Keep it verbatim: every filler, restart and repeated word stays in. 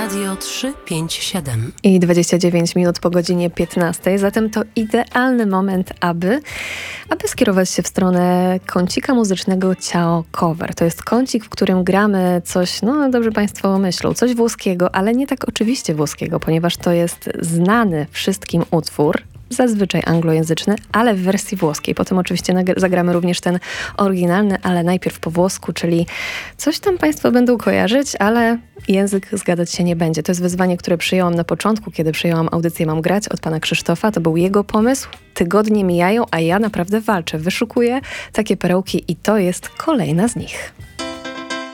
Radio trzy pięć siedem. I dwadzieścia dziewięć minut po godzinie piętnastej, zatem to idealny moment, aby, aby skierować się w stronę kącika muzycznego Ciao Cover. To jest kącik, w którym gramy coś, no dobrze Państwo myślą, coś włoskiego, ale nie tak oczywiście włoskiego, ponieważ to jest znany wszystkim utwór, zazwyczaj anglojęzyczny, ale w wersji włoskiej. Potem oczywiście nag- zagramy również ten oryginalny, ale najpierw po włosku, czyli coś tam Państwo będą kojarzyć, ale język zgadzać się nie będzie. To jest wyzwanie, które przyjęłam na początku, kiedy przyjęłam audycję Mam grać od pana Krzysztofa. To był jego pomysł. Tygodnie mijają, a ja naprawdę walczę. Wyszukuję takie perełki i to jest kolejna z nich.